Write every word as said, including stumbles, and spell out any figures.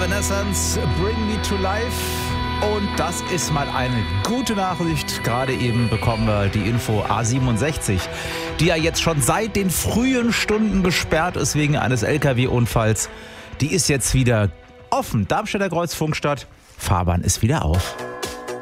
Evanescence, Bring Me to Life. Und das ist mal eine gute Nachricht. Gerade eben bekommen wir die Info A siebenundsechzig, die ja jetzt schon seit den frühen Stunden gesperrt ist wegen eines L K W-Unfalls. Die ist jetzt wieder offen. Darmstädter Kreuzfunkstadt. Fahrbahn ist wieder auf.